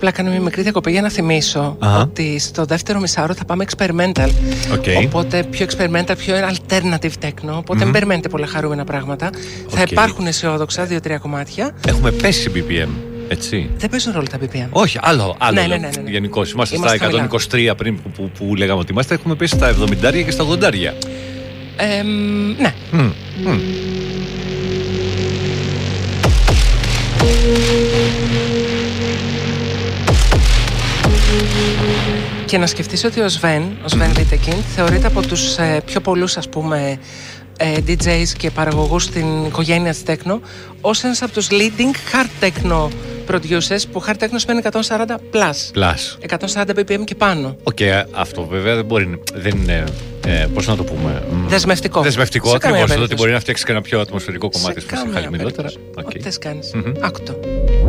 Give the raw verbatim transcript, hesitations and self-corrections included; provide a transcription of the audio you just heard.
απλά κάνω μια μικρή διακοπή για να θυμίσω uh-huh. ότι στο δεύτερο μισάωρο θα πάμε experimental. Okay. Οπότε πιο experimental, πιο alternative techno. Οπότε mm-hmm. μην περιμένετε πολλά χαρούμενα πράγματα. Okay. Θα υπάρχουν αισιόδοξα δύο-τρία κομμάτια. Έχουμε πέσει μπι πι εμ. Έτσι. Δεν παίζουν ρόλο τα μπι πι εμ. Όχι, άλλο. άλλο ναι, ναι, ναι, ναι. Γενικώς. Είμαστε, είμαστε στα εκατόν είκοσι τρία πριν που, που, που λέγαμε ότι είμαστε. Έχουμε πέσει στα εβδομήντα και στα ογδόντα. Ε, ναι. Mm. Mm. Και να σκεφτείς ότι ο Sven, ο Sven Wittekind, θεωρείται από τους ε, πιο πολλούς, ας πούμε, ε, ντι τζέις και παραγωγούς στην οικογένεια της techno ως ένας από τους leading hard techno producers, που hard techno σημαίνει εκατόν σαράντα plus. Plus. εκατόν σαράντα μπι πι εμ και πάνω. Οκ, okay, αυτό βέβαια δεν μπορεί, δεν είναι, ε, πώς να το πούμε... Δεσμευτικό. Δεσμευτικό, ακριβώς, ότι μπορεί να φτιάξει και ένα πιο ατμοσφαιρικό κομμάτι σε που σε χαλιμιλότερα. Ό,τι θες κάνεις. Mm-hmm. Άκου το.